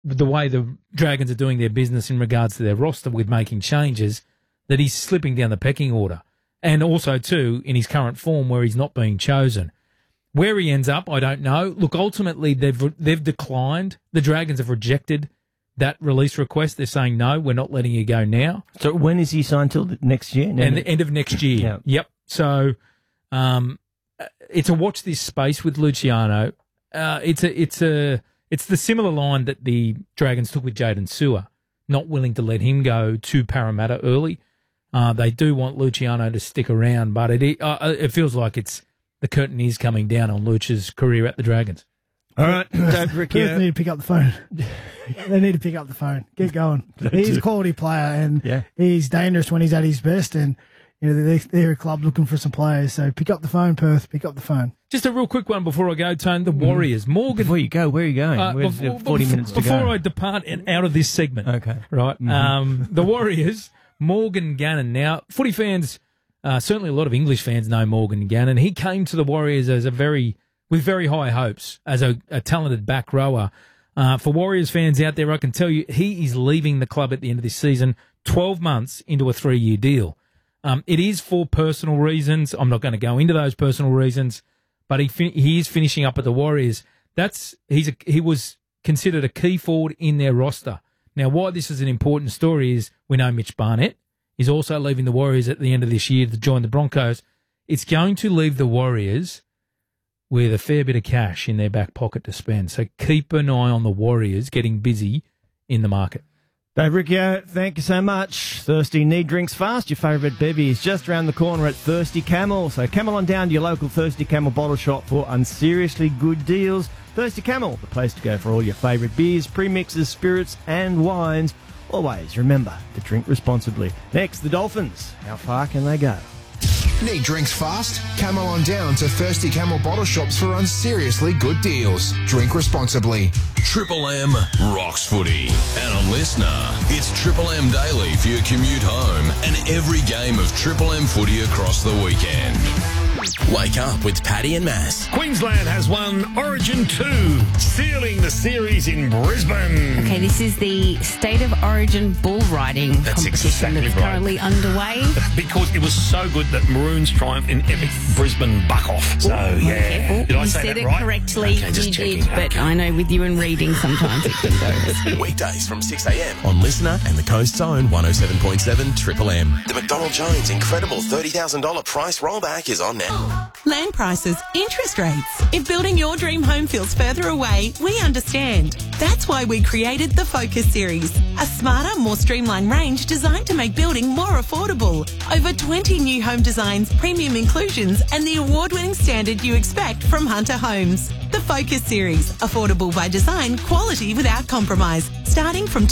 the way the Dragons are doing their business in regards to their roster with making changes, that he's slipping down the pecking order. And also, too, in his current form where he's not being chosen. Where he ends up, I don't know. Look, ultimately, they've declined. The Dragons have rejected that release request. They're saying, no, we're not letting you go now. So when is he signed till next year? And the end of next year. Yeah. Yep. So it's a watch this space with Luciano. It's the similar line that the Dragons took with Jaden Sewer, not willing to let him go to Parramatta early. They do want Luciano to stick around, but it feels like the curtain is coming down on Luch's career at the Dragons. All right, Ricky. Perth need to pick up the phone. They need to pick up the phone. Get going. He's a quality player, and he's dangerous when he's at his best. And they're a club looking for some players. So pick up the phone, Perth. Pick up the phone. Just a real quick one before I go, Tone. The Warriors. Morgan. Before you go, where are you going? We've 40 minutes to go. Before I depart out of this segment. Okay. Right. Mm-hmm. The Warriors, Morgan Gannon. Now, footy fans, certainly a lot of English fans know Morgan Gannon. He came to the Warriors as with very high hopes as a talented back rower. For Warriors fans out there, I can tell you he is leaving the club at the end of this season, 12 months into a 3-year deal. It is for personal reasons. I'm not going to go into those personal reasons, but he is finishing up at the Warriors. He was considered a key forward in their roster. Now, why this is an important story is we know Mitch Barnett is also leaving the Warriors at the end of this year to join the Broncos. It's going to leave the Warriors with a fair bit of cash in their back pocket to spend. So keep an eye on the Warriors getting busy in the market. Dave Riccio, thank you so much. Thirsty need drinks fast. Your favourite bevy is just around the corner at Thirsty Camel. So camel on down to your local Thirsty Camel bottle shop for unseriously good deals. Thirsty Camel, the place to go for all your favourite beers, premixes, spirits and wines. Always remember to drink responsibly. Next, the Dolphins. How far can they go? Need drinks fast? Camel on down to Thirsty Camel bottle shops for unseriously good deals. Drink responsibly. Triple M rocks footy. And a listener, it's Triple M Daily for your commute home and every game of Triple M footy across the weekend. Wake up with Paddy and Mass. Queensland has won Origin 2, sealing the series in Brisbane. Okay, this is the State of Origin bull riding competition that's currently underway. Because it was so good that Maroons triumphed in epic Brisbane buck-off. So, yeah. Did I say said that it right? correctly. Okay, you did, but I know with you and reading sometimes it can go. Weekdays from 6 a.m. on Listener and the Coast's Own 107.7 Triple M. The McDonald Jones incredible $30,000 price rollback is on now. Land prices, interest rates. If building your dream home feels further away, we understand. That's why we created the Focus series, a smarter, more streamlined range designed to make building more affordable. Over 20 new home designs, premium inclusions, and the award-winning standard you expect from Hunter Homes. The Focus series, affordable by design, quality without compromise, starting from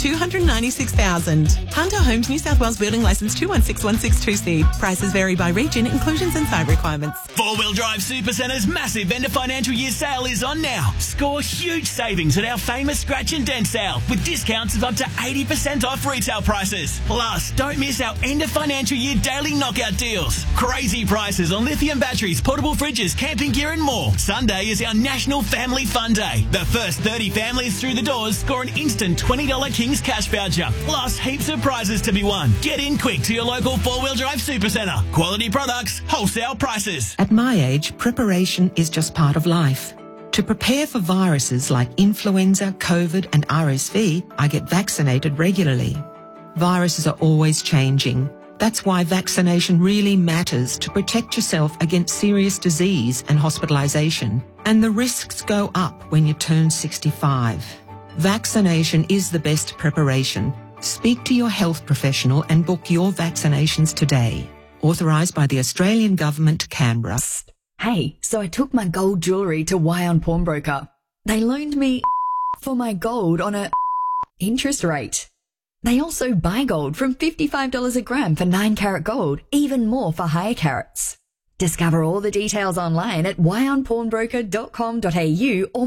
$296,000. Hunter Homes, New South Wales Building Licence 216162C. Prices vary by region, inclusions and site requirements. Four-wheel drive Supercenter's massive end of financial year sale is on now. Score huge savings at our famous Scratch and Dent sale with discounts of up to 80% off retail prices. Plus, don't miss our end of financial year daily knockout deals. Crazy prices on lithium batteries, portable fridges, camping gear and more. Sunday is our National Family Fun Day. The first 30 families through the doors score an instant $20 King's Cash voucher. Plus, heaps of prizes to be won. Get in quick to your local four-wheel drive Supercenter. Quality products, wholesale prices. At my age, preparation is just part of life. To prepare for viruses like influenza, COVID and RSV, I get vaccinated regularly. Viruses are always changing. That's why vaccination really matters to protect yourself against serious disease and hospitalisation. And the risks go up when you turn 65. Vaccination is the best preparation. Speak to your health professional and book your vaccinations today. Authorised by the Australian Government, Canberra. Hey, so I took my gold jewellery to Wyon Pawnbroker. They loaned me for my gold on a interest rate. They also buy gold from $55 a gram for 9-carat gold, even more for higher carats. Discover all the details online at wyonpawnbroker.com.au or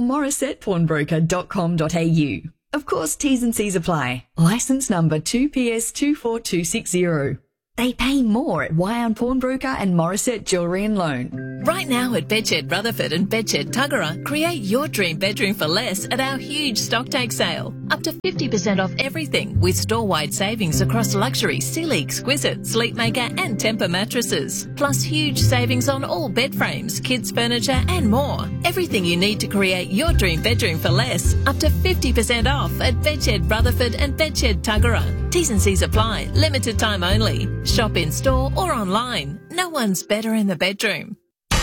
morissettepawnbroker.com.au. Of course, T's and C's apply. Licence number 2PS24260. They pay more at Wyon Pawnbroker and Morissette Jewellery and Loan. Right now at Bedshed Rutherford and Bedshed Tuggerah, create your dream bedroom for less at our huge stocktake sale. Up to 50% off everything with store-wide savings across luxury, Sealy, Exquisite, Sleepmaker and Tempur mattresses. Plus huge savings on all bed frames, kids furniture and more. Everything you need to create your dream bedroom for less. Up to 50% off at Bedshed Rutherford and Bedshed Tuggerah. T's and C's apply. Limited time only. Shop in store or online. No one's better in the bedroom.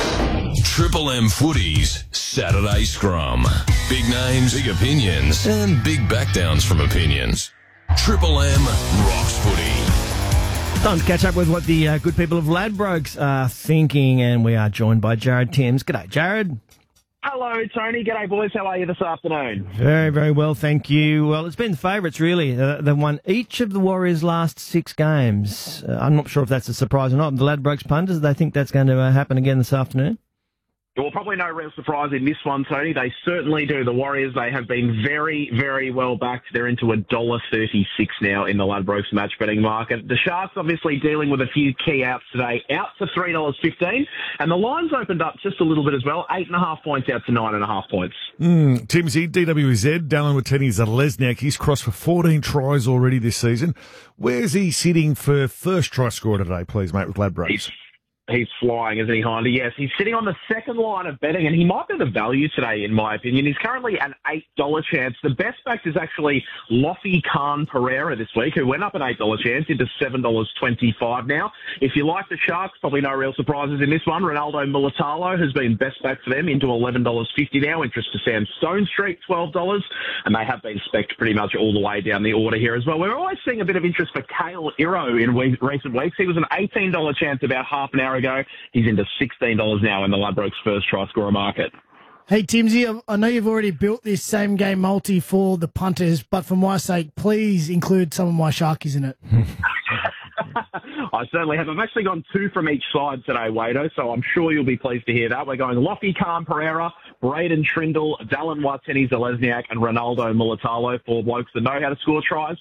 Triple M Footy's Saturday Scrum. Big names, big opinions, and big backdowns from opinions. Triple M rocks footy. Time to catch up with what the good people of Ladbrokes are thinking, and we are joined by Jared Timms. G'day, Jared. Hello, Tony. G'day, boys. How are you this afternoon? Very, very well, thank you. Well, it's been the favourites, really. They've won each of the Warriors' last 6 games. I'm not sure if that's a surprise or not. The Ladbrokes punters, they think that's going to happen again this afternoon? Well, probably no real surprise in this one, Tony. They certainly do. The Warriors, they have been very, very well backed. They're into $1.36 now in the Ladbrokes match betting market. The Sharks obviously dealing with a few key outs today, out to $3.15. And the line's opened up just a little bit as well, 8.5 points out to 9.5 points. Timsy, DWZ, Dallin Watene-Zelezniak, he's crossed for 14 tries already this season. Where's he sitting for first try scorer today, please, mate, with Ladbrokes? He's flying, isn't he, Hindy? Yes, he's sitting on the second line of betting, and he might be the value today, in my opinion. He's currently an $8 chance. The best back is actually Lofi Khan Pereira this week, who went up an $8 chance into $7.25 now. If you like the Sharks, probably no real surprises in this one. Ronaldo Mulatalo has been best back for them into $11.50 now. Interest to Sam Stone Street, $12. And they have been spec'd pretty much all the way down the order here as well. We're always seeing a bit of interest for Kale Iro in recent weeks. He was an $18 chance about half an hour ago. He's into $16 now in the Ladbrokes first try scorer market. Hey, Timsy, I know you've already built this same game multi for the punters, but for my sake, please include some of my Sharkies in it. I certainly have. I've actually gone 2 from each side today, Wado, so I'm sure you'll be pleased to hear that. We're going Lofi Khan Pereira, Braden Trindle, Dallin Watene-Zelezniak, and Ronaldo Mulatalo, 4 blokes that know how to score tries.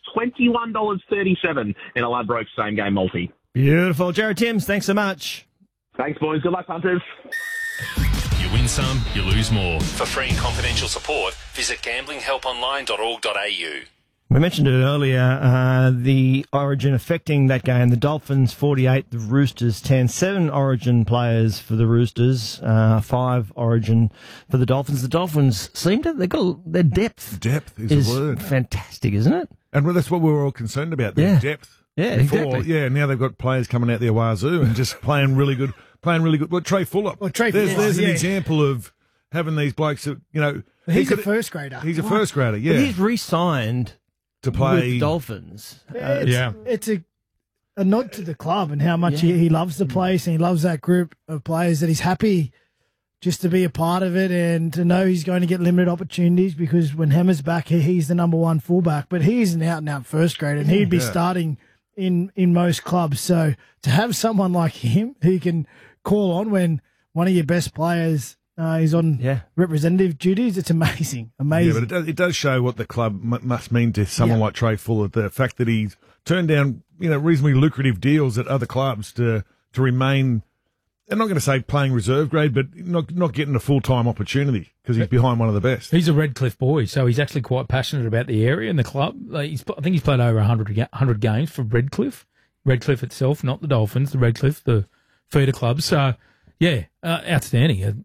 $21.37 in a Ladbrokes same game multi. Beautiful. Jared Timms, thanks so much. Thanks, boys. Good luck, punters. You win some, you lose more. For free and confidential support, visit gamblinghelponline.org.au. We mentioned it earlier, the origin affecting that game. The Dolphins 48, the Roosters 10. 7 origin players for the Roosters, 5 origin for the Dolphins. The Dolphins seem to, their depth. Depth is the word. Fantastic, isn't it? And that's what we were all concerned about, their depth. Yeah, exactly. Yeah, now they've got players coming out their wazoo and just playing really good. Well, Trey Fuller. There's an example of having these blokes that, you know. He's a first grader. He's a first grader, yeah. But he's re-signed to play with Dolphins. It's a nod to the club and how much he loves the place and he loves that group of players, that he's happy just to be a part of it and to know he's going to get limited opportunities, because when Hammer's back, he's the number 1 fullback, but he's an out-and-out first grader and he'd be starting in most clubs. So to have someone like him who can call on when one of your best players is on representative duties, it's amazing. Yeah, but it does show what the club must mean to someone like Trey Fuller. The fact that he's turned down, reasonably lucrative deals at other clubs to remain, I'm not going to say playing reserve grade, but not getting a full-time opportunity because he's behind one of the best. He's a Redcliffe boy, so he's actually quite passionate about the area and the club. I think he's played over 100 games for Redcliffe. Redcliffe itself, not the Dolphins, the Redcliffe, the feeder club. So, outstanding.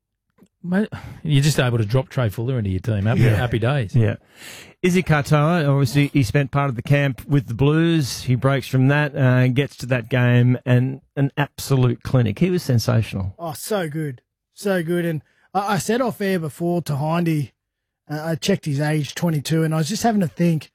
You're just able to drop Trey Fuller into your team. Happy days. Yeah. Izzy Katoa, obviously, he spent part of the camp with the Blues. He breaks from that, gets to that game, and an absolute clinic. He was sensational. Oh, so good. So good. And I said off air before to Hindy, I checked his age, 22, and I was just having to think,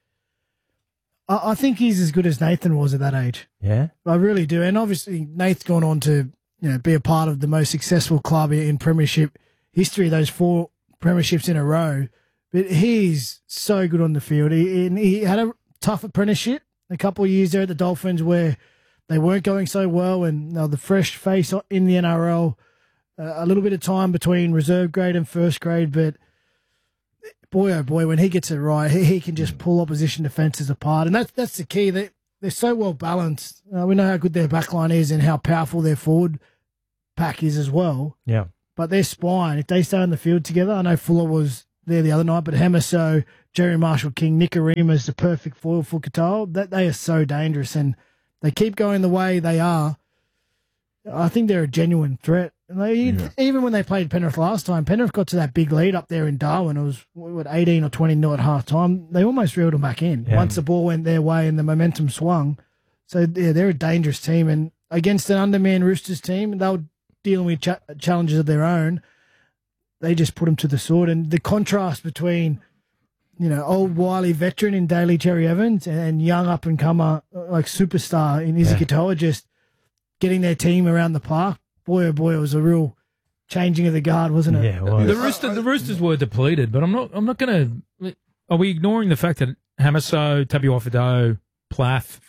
I think he's as good as Nathan was at that age. Yeah? I really do. And obviously, Nate's gone on to be a part of the most successful club in Premiership history, those 4 premierships in a row. But he's so good on the field. He had a tough apprenticeship a couple of years there at the Dolphins where they weren't going so well, and the fresh face in the NRL, a little bit of time between reserve grade and first grade. But boy, oh boy, when he gets it right, he can just pull opposition defences apart. And that's the key. That they're so well balanced. We know how good their back line is and how powerful their forward pack is as well. Yeah. But their spine, if they stay on the field together, I know Fuller was there the other night, but Hamiso, Jerry Marshall-King, Nikorima is the perfect foil for Katoa. That they are so dangerous, and they keep going the way they are. I think they're a genuine threat. Even when they played Penrith last time, Penrith got to that big lead up there in Darwin. It was 18 or 20-0 at half time. They almost reeled them back in once the ball went their way and the momentum swung. So yeah, they're a dangerous team, and against an undermanned Roosters team, they were dealing with challenges of their own. They just put them to the sword, and the contrast between old wily veteran in Daly Cherry Evans and young up and comer like superstar in Izzy Katoa, just getting their team around the park. Boy, oh boy, it was a real changing of the guard, wasn't it? Yeah, it was. The Roosters were depleted, but I'm not going to. Are we ignoring the fact that Hamiso, Tabuai-Fidow, Plath,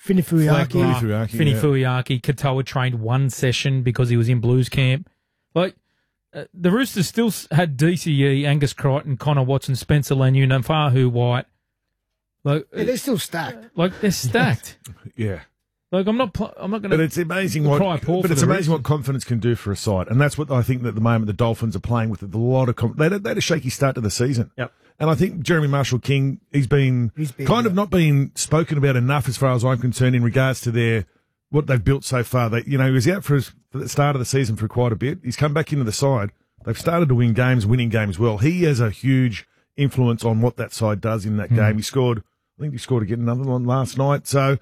Finifuiaki, Katoa trained one session because he was in Blues camp? Like, the Roosters still had DCE, Angus Crichton, Connor Watson, Spencer Leniu, Nafahu White. Like, they're still stacked. Like, they're stacked. Yeah. Like, I'm not going to. But it's amazing what confidence can do for a side, and that's what I think that at the moment the Dolphins are playing with. A lot of they had a shaky start to the season. Yep. And I think Jeremy Marshall-King, he's been kind of not been spoken about enough as far as I'm concerned in regards to what they've built so far. He was out for the start of the season for quite a bit. He's come back into the side. They've started to winning games well. He has a huge influence on what that side does in that game. I think he scored again another one last night. So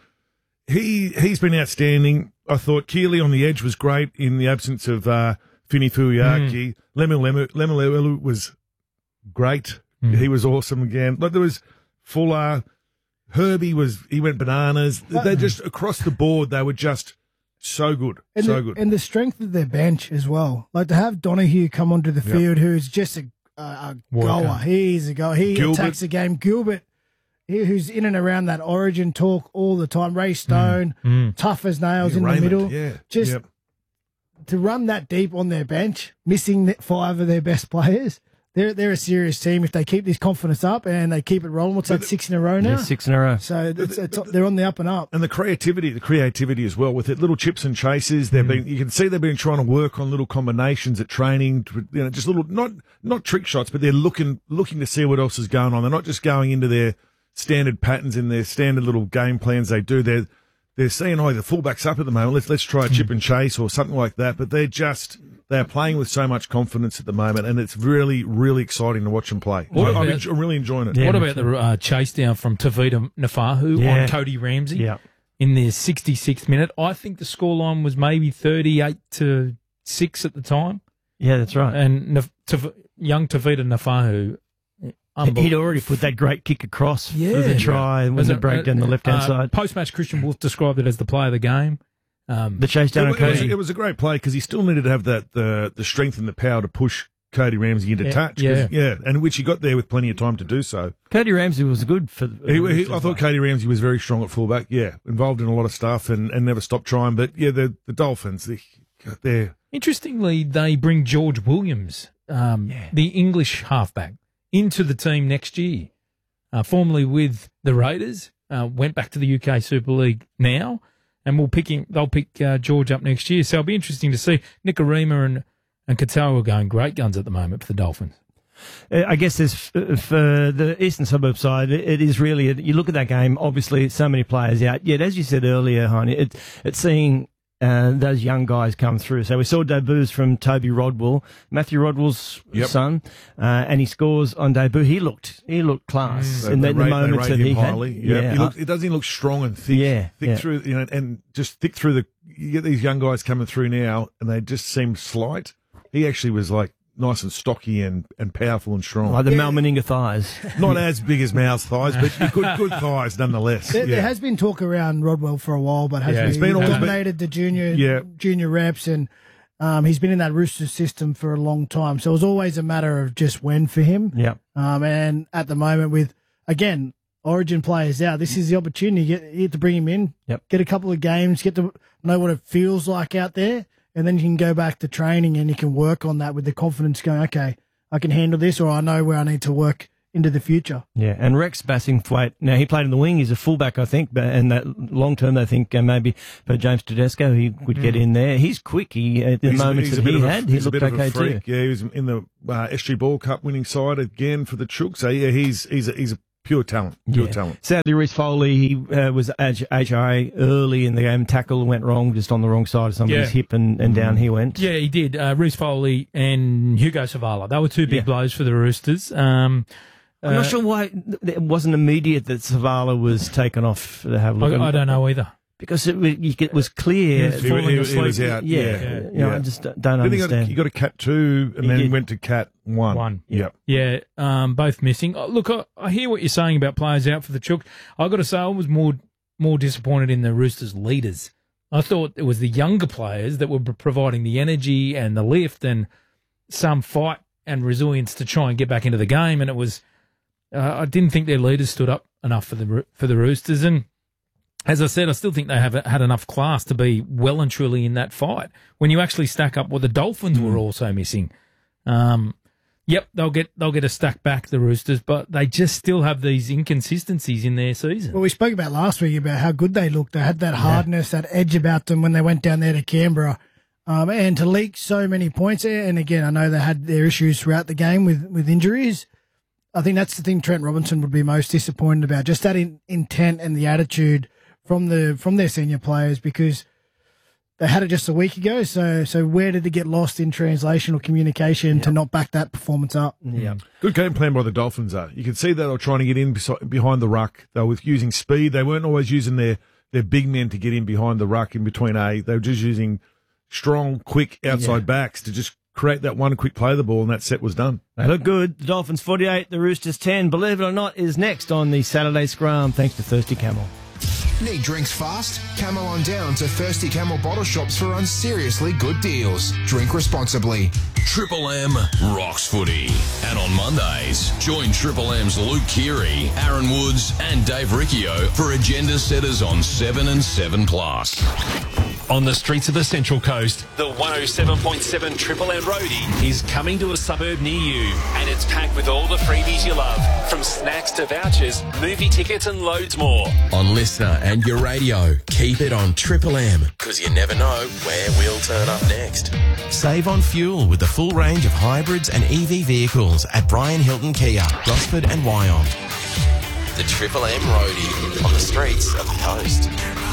he's been outstanding. I thought Keeley on the edge was great in the absence of Finifuiaki. Lemuelu was great. He was awesome again. But there was Fuller, Herbie he went bananas. They just across the board they were just so good, and the strength of their bench as well. Like to have Donahue come onto the field, who's just a goer. He's a goer. He attacks the game. Gilbert, who's in and around that Origin talk all the time. Ray Stone, tough as nails in Raymond, the middle. To run that deep on their bench, missing 5 of their best players. They're a serious team if they keep this confidence up and they keep it rolling. What's that, 6 in a row now? Yeah, 6 in a row. So they're on the up and up. And the creativity as well with it. Little chips and chases. You can see they've been trying to work on little combinations at training. Just little, not trick shots, but they're looking to see what else is going on. They're not just going into their standard patterns in their standard little game plans they do. They're saying, the fullback's up at the moment. Let's try a chip and chase or something like that. But they're playing with so much confidence at the moment, and it's really, really exciting to watch them play. I'm really enjoying it. What about the chase down from Tavita Nafahu on Cody Ramsey in the 66th minute? I think the scoreline was maybe 38-6 at the time. Yeah, that's right. And young Tavita Nafahu, he'd already put that great kick across for the try and was a break down the left-hand side. Post-match, Christian Wolf described it as the play of the game. The chase down on Cody. It was a great play because he still needed to have the strength and the power to push Cody Ramsey into touch. And which he got there with plenty of time to do so. Cody Ramsey was good for. I thought Cody Ramsey was very strong at fullback. Yeah, involved in a lot of stuff and never stopped trying. But the Dolphins, they're interestingly they bring George Williams, the English halfback, into the team next year. Formerly with the Raiders, went back to the UK Super League now. And they'll pick George up next year. So it'll be interesting to see. Nikorima and Katoa are going great guns at the moment for the Dolphins. I guess there's, for the Eastern Suburbs side, it is really, you look at that game, obviously so many players out. Yet, as you said earlier, Heine, it's seeing those young guys come through. So we saw debuts from Toby Rodwell, Matthew Rodwell's son, and he scores on debut. He looked class in the moments that he had. It doesn't look strong and thick, through, and just thick through you get these young guys coming through now, and they just seem slight. He actually was like nice and stocky and powerful and strong. Like the Mal Meninga thighs. Not as big as Mal's thighs, but good thighs nonetheless. There has been talk around Rodwell for a while, but he's dominated the junior reps, and he's been in that Roosters system for a long time. So it was always a matter of just when for him. And at the moment with, again, Origin players out, this is the opportunity. You get to bring him in, get a couple of games, get to know what it feels like out there. And then you can go back to training and you can work on that with the confidence going, okay, I can handle this, or I know where I need to work into the future. Yeah, and Rex Bassingthwaite, now he played in the wing, he's a fullback, I think, and that long term they think maybe for James Tedesco he would get in there. He's quick, at the moments that he had, he looked okay too. Yeah, he was in the SG Ball Cup winning side again for the Chooks, so yeah, he's a pure talent, talent. Sadly, Reece Foley, he was HIA early in the game, tackle went wrong, just on the wrong side of somebody's hip and down he went. Yeah, he did. Reece Foley and Hugo Savala, they were two big blows for the Roosters. I'm not sure why it wasn't immediate that Savala was taken off to have a look. I don't know either. Because it was clear. He was out. I just don't understand. He got a Cat 2 and then went to Cat 1. Yeah. Yeah, both missing. Look, I hear what you're saying about players out for the Chook. I've got to say I was more disappointed in the Roosters leaders. I thought it was the younger players that were providing the energy and the lift and some fight and resilience to try and get back into the game, and it was... I didn't think their leaders stood up enough for the Roosters, and as I said, I still think they have had enough class to be well and truly in that fight. When you actually stack up what the Dolphins were also missing, they'll get a stack back, the Roosters, but they just still have these inconsistencies in their season. Well, we spoke about last week about how good they looked. They had that hardness, that edge about them when they went down there to Canberra, and to leak so many points. And again, I know they had their issues throughout the game with injuries. I think that's the thing Trent Robinson would be most disappointed about, just that intent and the attitude from their senior players, because they had it just a week ago. So where did it get lost in translation or communication to not back that performance up? Yeah, good game plan by the Dolphins. You could see that they were trying to get in behind the ruck. They were using speed. They weren't always using their big men to get in behind the ruck in between They were just using strong, quick outside backs to just create that one quick play of the ball, and that set was done. They look good. The Dolphins 48, the Roosters 10. Believe it or not, is next on the Saturday Scrum, thanks to Thirsty Camel. Need drinks fast? Camel on down to Thirsty Camel bottle shops for unseriously good deals. Drink responsibly. Triple M rocks footy. And on Mondays, join Triple M's Luke Keary, Aaron Woods and Dave Riccio for agenda setters on 7 and 7+. On the streets of the Central Coast, the 107.7 Triple M Roadie is coming to a suburb near you, and it's packed with all the freebies you love, from snacks to vouchers, movie tickets and loads more. On Listener and your radio, keep it on Triple M, because you never know where we'll turn up next. Save on fuel with the full range of hybrids and EV vehicles at Brian Hilton Kia, Gosford and Wyong. The Triple M Roadie on the streets of the coast.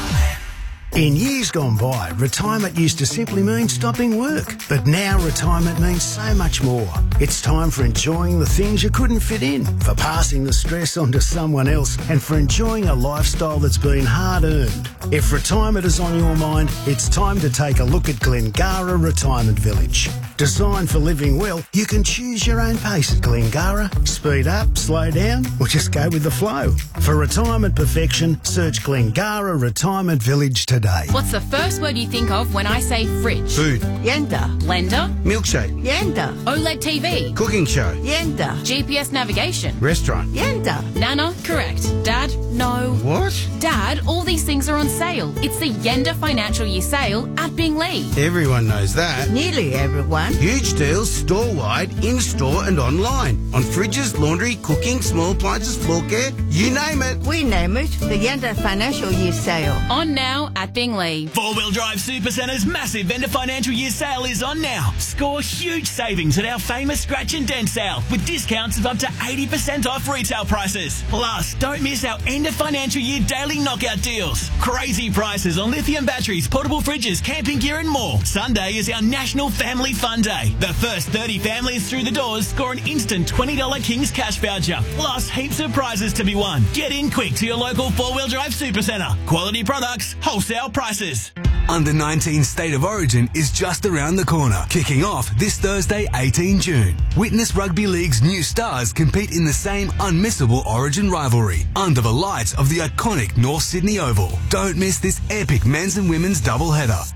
In years gone by, retirement used to simply mean stopping work. But now retirement means so much more. It's time for enjoying the things you couldn't fit in, for passing the stress on to someone else, and for enjoying a lifestyle that's been hard-earned. If retirement is on your mind, it's time to take a look at Glengara Retirement Village. Designed for living well, you can choose your own pace at Glengara. Speed up, slow down, or just go with the flow. For retirement perfection, search Glengara Retirement Village today. What's the first word you think of when I say fridge? Food. Yenda. Blender. Milkshake. Yenda. OLED TV. Cooking show. Yenda. GPS navigation. Restaurant. Yenda. Nana, correct. Dad, no. What? Dad, all these things are on sale. It's the Yenda Financial Year Sale at Bingley. Everyone knows that. Nearly everyone. Huge deals store-wide, in-store and online. On fridges, laundry, cooking, small appliances, floor care, you name it. We name it the Yenda Financial Year Sale. On now at Bingley. Four-Wheel Drive Supercenter's massive Vendor Financial Year Sale is on now. Score huge savings at our famous Scratch and Dent sale with discounts of up to 80% off retail prices. Plus, don't miss our end of financial year daily knockout deals. Crazy prices on lithium batteries, portable fridges, camping gear and more. Sunday is our National Family Fun Day. The first 30 families through the doors score an instant $20 King's Cash voucher. Plus, heaps of prizes to be won. Get in quick to your local Four-Wheel Drive Supercentre. Quality products, wholesale prices. Under 19 State of Origin is just around the corner, kicking off this Thursday, 18 June. Witness Rugby League's new stars compete in the same unmissable Origin rivalry under the lights of the iconic North Sydney Oval. Don't miss this epic men's and women's doubleheader.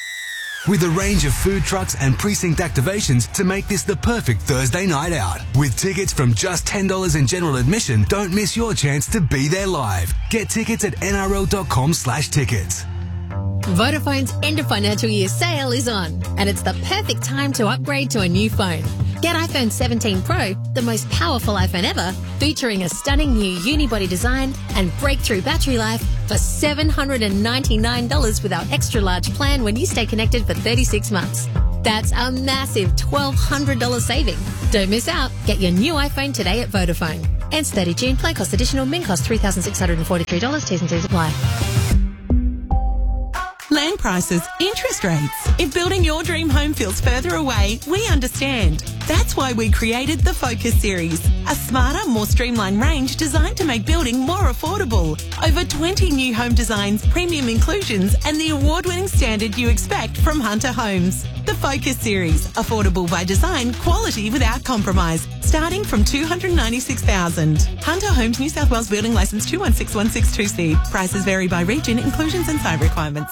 With a range of food trucks and precinct activations to make this the perfect Thursday night out. With tickets from just $10 in general admission, don't miss your chance to be there live. Get tickets at nrl.com/tickets. Vodafone's end of financial year sale is on, and it's the perfect time to upgrade to a new phone. Get iPhone 17 Pro, the most powerful iPhone ever, featuring a stunning new unibody design and breakthrough battery life for $799 with our extra large plan when you stay connected for 36 months. That's a massive $1,200 saving. Don't miss out. Get your new iPhone today at Vodafone. Ends 30 June. Plan cost additional. Min cost $3,643. T's and C's apply. Land prices, interest rates. If building your dream home feels further away, we understand. That's why we created the Focus Series, a smarter, more streamlined range designed to make building more affordable. Over 20 new home designs, premium inclusions, and the award-winning standard you expect from Hunter Homes. The Focus Series, affordable by design, quality without compromise, starting from $296,000. Hunter Homes, New South Wales Building Licence 216162C. Prices vary by region, inclusions and site requirements.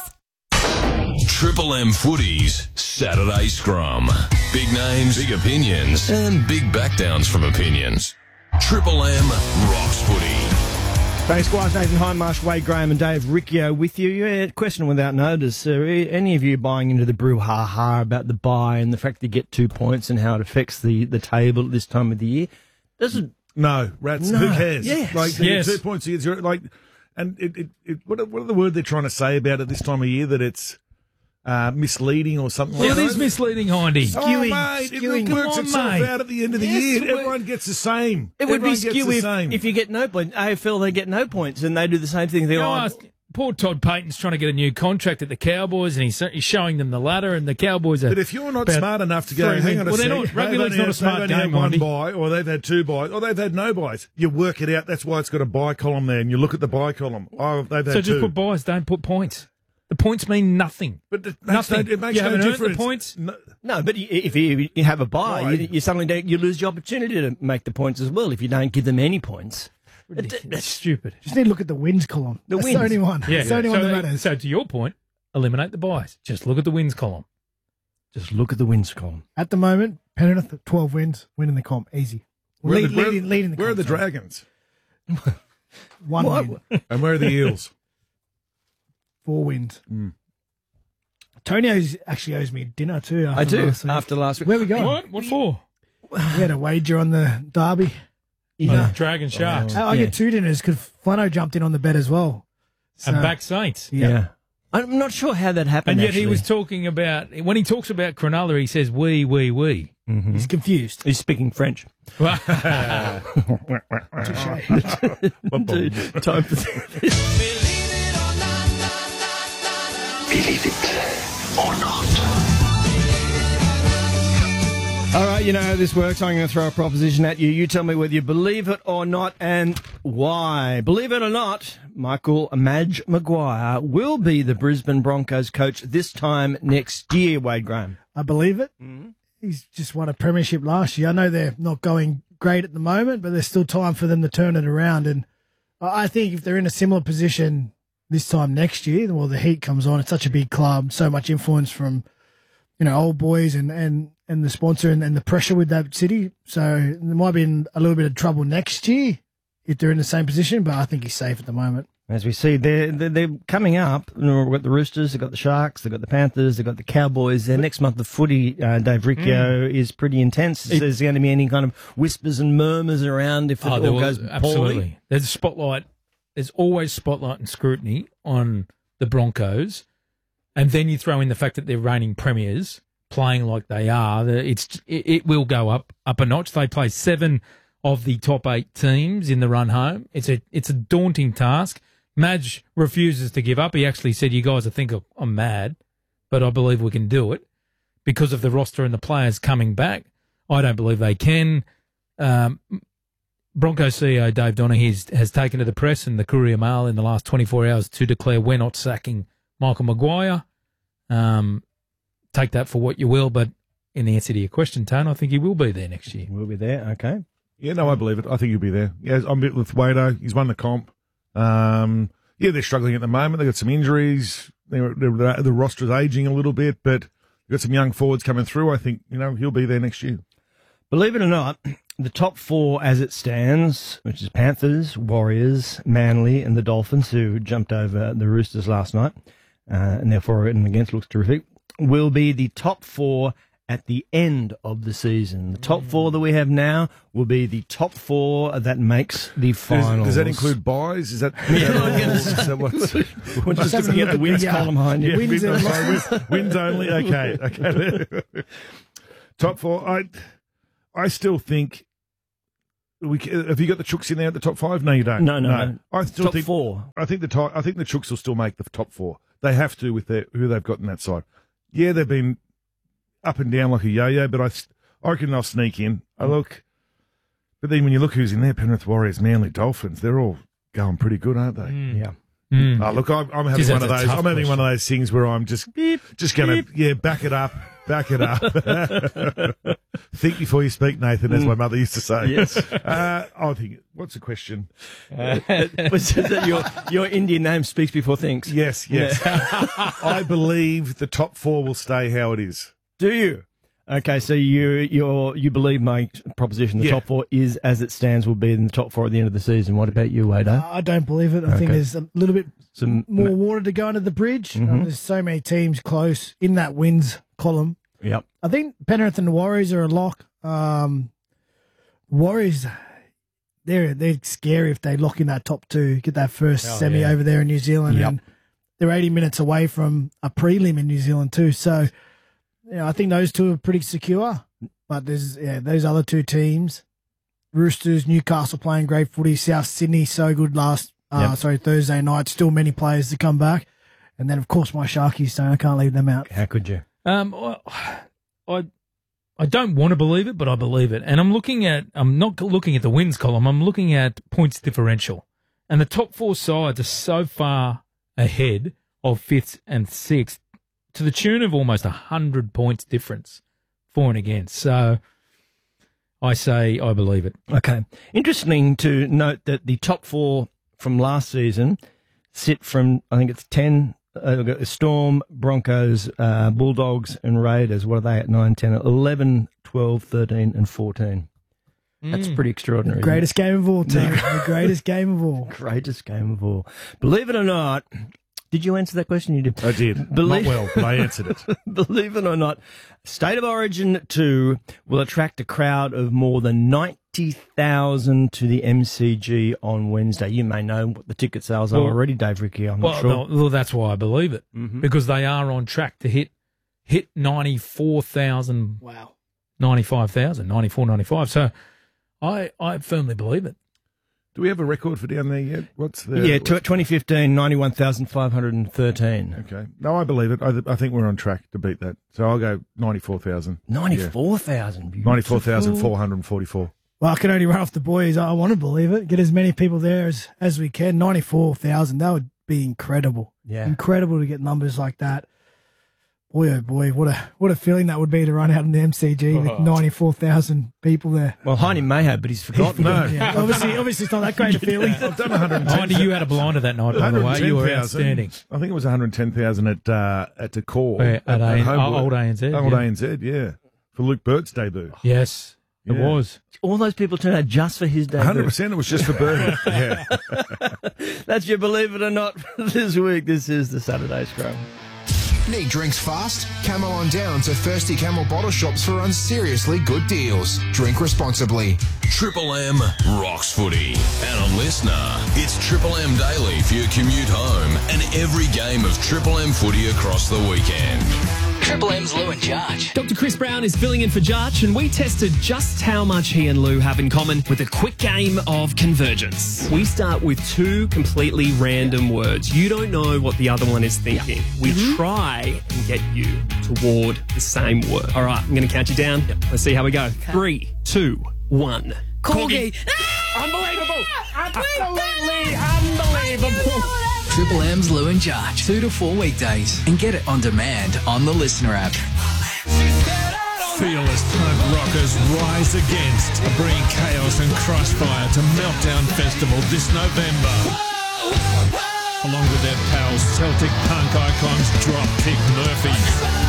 Triple M Footy's Saturday Scrum. Big names, big opinions, and big backdowns from opinions. Triple M rocks footy. Thanks, Squires, Nathan Hindmarsh, Wade Graham and Dave Riccio with you. Yeah, question without notice. Any of you buying into the brouhaha about the bye and the fact that you get 2 points and how it affects the table at this time of the year? No, rats. No. Who cares? Yes. Like, Yes. 2 points against you. Like, and what are the word they're trying to say about it this time of year? That it's misleading or something Yeah, like it that? is misleading, Hindy. Oh, mate, it works itself out at the end of the year. Everyone gets the same. It would be Everyone gets skew the same. if you get no points. AFL, they get no points, and they do the same thing. They Poor Todd Payton's trying to get a new contract at the Cowboys, and he's showing them the ladder, and the Cowboys are. But if you're not smart enough to go, hang on a they're second, not. Rugby league's not a smart they've only game, had one Hindy. buy, or they've had 2 buys, or they've had no buys. You work it out. That's why it's got a buy column there, and you look at the buy column. Oh, they've had So just 2. put buys, don't put points. The points mean nothing. But it nothing. makes you no haven't earned difference. the points. No, but if you have a buy, you suddenly you lose the opportunity to make the points as well if you don't give them any points. That's stupid. Just need to look at the wins column. The That's wins. the only one. Yeah. It's the only one so, that matters. So to your point, eliminate the buys. Just look at the wins column. Just look at the wins column. At the moment, Penrith 12 wins, winning the comp, easy. Leading the Where are comp, the sorry. Dragons? One win, And where are the Eels? 4 wins. Tony actually owes me dinner too. I do. Last week. After last week. Where we going? What? What for? We had a wager on the derby. Oh, Dragon Sharks. I get 2 dinners because Flano jumped in on the bet as well. And back Saints. Yeah. I'm not sure how that happened. And yet actually. he was talking about, when he talks about Cronulla, he says, we. Mm-hmm. He's confused. He's speaking French. Touche. Dude, time for Believe it or not. All right, you know how this works. I'm going to throw a proposition at you. You tell me whether you believe it or not and why. Believe it or not, Michael Madge Maguire will be the Brisbane Broncos coach this time next year, Wade Graham. I believe it. He's just won a premiership last year. I know they're not going great at the moment, but there's still time for them to turn it around. And I think if they're in a similar position this time next year, well, the heat comes on. It's such a big club, so much influence from, old boys and the sponsor and the pressure with that city. So there might be in a little bit of trouble next year if they're in the same position, but I think he's safe at the moment. As we see, they're coming up. We've got the Roosters, they've got the Sharks, they've got the Panthers, they've got the Cowboys. Their next month of footy, Dave Riccio, is pretty intense. There's going to be any kind of whispers and murmurs around if it all goes absolutely. poorly. There's a spotlight. There's always spotlight and scrutiny on the Broncos, and then you throw in the fact that they're reigning premiers, playing like they are. It will go up a notch. They play 7 of the top 8 teams in the run home. It's a daunting task. Madge refuses to give up. He actually said, "You guys, I think I'm mad, but I believe we can do it because of the roster and the players coming back." I don't believe they can. Broncos CEO Dave Donaghy has taken to the press and the Courier Mail in the last 24 hours to declare we're not sacking Michael Maguire. Take that for what you will, but in the answer to your question, Tone, I think he will be there next year. We'll be there, okay. Yeah, no, I believe it. I think he'll be there. Yeah, I'm a bit with Wado. He's won the comp. They're struggling at the moment. They've got some injuries. The roster's aging a little bit, but they've got some young forwards coming through. I think, he'll be there next year. Believe it or not, the top 4 as it stands, which is Panthers, Warriors, Manly and the Dolphins, who jumped over the Roosters last night, and therefore written against, looks terrific, will be the top 4 at the end of the season. The top 4 that we have now will be the top 4 that makes the finals. Does that include buys? Is that? We're just looking at the wins column behind you. Wins only. Okay. Top 4. I still think. Have you got the Chooks in there at the top 5? No, you don't. No. I still Top 4. I think the Chooks will still make the top 4. They have to with who they've got in that side. Yeah, they've been up and down like a yo-yo, but I reckon they'll sneak in. But then when you look who's in there, Penrith Warriors, Manly Dolphins, they're all going pretty good, aren't they? Yeah. Look, I'm having one of those. I'm having one of those things where I'm just going to back it up. Think before you speak, Nathan, as my mother used to say. Yes. I think. What's the question? Was it that your Indian name speaks before thinks? Yes. I believe the top 4 will stay how it is. Do you? Okay, so you believe my proposition. The top 4 is as it stands will be in the top 4 at the end of the season. What about you, Wado? I don't believe it. I think there's a little bit more water to go under the bridge. There's so many teams close in that wins column. Yep. I think Penrith and the Warriors are a lock. Warriors, they're scary if they lock in that top 2, get that first semi over there in New Zealand, and they're 80 minutes away from a prelim in New Zealand too. So, I think those 2 are pretty secure. But there's those other 2 teams, Roosters, Newcastle playing great footy, South Sydney so good Thursday night. Still many players to come back, and then of course my Sharkies. So I can't leave them out. How could you? I don't want to believe it, but I believe it. And I'm not looking at the wins column. I'm looking at points differential. And the top 4 sides are so far ahead of 5th and 6th to the tune of almost 100 points difference for and against. So I say I believe it. Okay. Interesting to note that the top 4 from last season sit from, I think it's 10, Storm, Broncos, Bulldogs and Raiders. What are they at 9, 10, 11, 12, 13 and 14? That's pretty extraordinary. The greatest game of all, Tim. The greatest game of all. Greatest game of all. Believe it or not, did you answer that question? You did. I did. Not well, but I answered it. Believe it or not, State of Origin 2 will attract a crowd of more than 90,000 to the MCG on Wednesday. You may know what the ticket sales are already, Dave Ricky. I'm not sure. Well, that's why I believe it, because they are on track to hit 94,000. Wow. 95,000, 94, 95. So I firmly believe it. Do we have a record for down there yet? What's the 2015, 91,513. Okay. No, I believe it. I think we're on track to beat that. So I'll go 94,000. 94,000. 94,444. Well, I can only run off the boys. I want to believe it. Get as many people there as we can. 94,000. That would be incredible. Yeah. Incredible to get numbers like that. Boy, oh boy, what a feeling that would be to run out in the MCG with 94,000 people there. Well, Heine may have, but he's forgotten. No. Yeah. Obviously it's not that great a feeling. I've done 110,000. Heine, you had a blinder that night, by the way. You were outstanding. I think it was 110,000 at Decor. At Old ANZ. Old ANZ, yeah. For Luke Burt's debut. Yes, it was. All those people turned out just for his debut. 100% it was just for Burt. Yeah. That's your Believe It or Not for this week. This is the Saturday Scrum. Need drinks fast? Camel on down to Thirsty Camel bottle shops for unseriously good deals. Drink responsibly. Triple M rocks footy. And a listener, it's Triple M Daily for your commute home and every game of Triple M footy across the weekend. Triple M's Lou and Jarch. Dr. Chris Brown is filling in for Jarch, and we tested just how much he and Lou have in common with a quick game of convergence. We start with 2 completely random words. You don't know what the other one is thinking. We try and get you toward the same word. All right, I'm going to count you down. Let's see how we go. 3, 2, 1. Corgi. Unbelievable. Absolutely unbelievable. Triple M's Lou and Jarch, 2 to 4 weekdays, and get it on demand on the Listener app. Fearless punk rockers rise against, bring chaos and crossfire to Meltdown Festival this November. Along with their pals Celtic punk icons Dropkick Murphys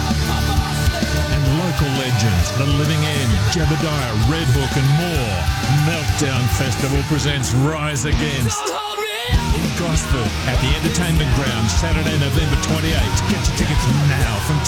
and local legends The Living End, Jebediah, Red Hook and more. Meltdown Festival presents Rise Against in Gosford at the Entertainment Ground, Saturday, November 28th. Get your tickets now from